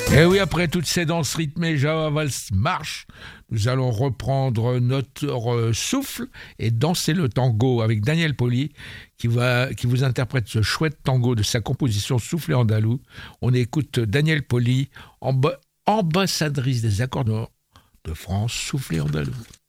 Et oui, après toutes ces danses rythmées, Java Valse marche, nous allons reprendre notre souffle et danser le tango avec Daniel Poli qui vous interprète ce chouette tango de sa composition Soufflé andalou. On écoute Daniel Poli, ambassadrice des accords de France, Soufflé andalou.